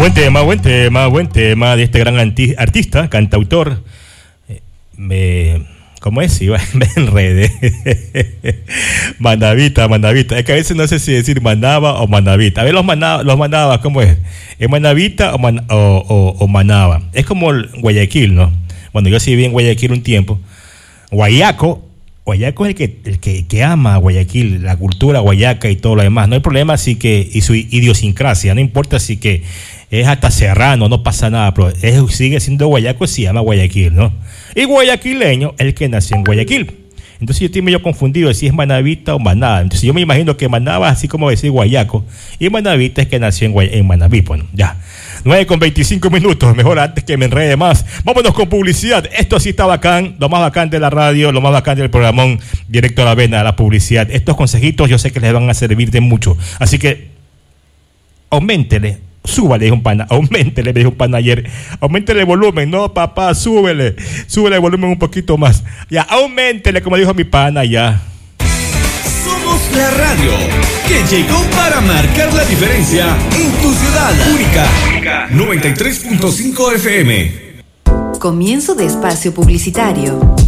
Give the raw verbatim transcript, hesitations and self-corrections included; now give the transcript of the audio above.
Buen tema, buen tema, buen tema de este gran anti- artista, cantautor. Eh, me, ¿Cómo es? Iba, me enredé. Manavita, Manavita. Es que a veces no sé si decir Manaba o Manavita. A ver, los Manaba, los Manaba, ¿cómo es? ¿Es Manavita o, man, o, o, o Manaba? Es como el Guayaquil, ¿no? Bueno, yo sí viví en Guayaquil un tiempo. Guayaco. Guayaco es el que, el que, que ama a Guayaquil, la cultura guayaca y todo lo demás. No hay problema si que, y su idiosincrasia, no importa si que es hasta serrano, no pasa nada, pero es, sigue siendo guayaco, se llama Guayaquil, ¿no? Y guayaquileño, el que nació en Guayaquil. Entonces yo estoy medio confundido de si es Manavita o Manaba. Entonces yo me imagino que Manaba, así como decir guayaco, y Manavita es que nació en, Guay- en Manaví. Bueno, ya. nueve con veinticinco minutos, mejor antes que me enrede más. Vámonos con publicidad. Esto sí está bacán, lo más bacán de la radio, lo más bacán del programón, directo a la vena, la publicidad. Estos consejitos yo sé que les van a servir de mucho. Así que, auméntele, súbale, dijo un pana, auméntele, me dijo un pana ayer, auméntele el volumen, no papá, súbele, súbele el volumen un poquito más. Ya, auméntele, como dijo mi pana, ya. Somos la radio que llegó para marcar la diferencia en tu ciudad. Única noventa y tres punto cinco F M. Comienzo de espacio publicitario.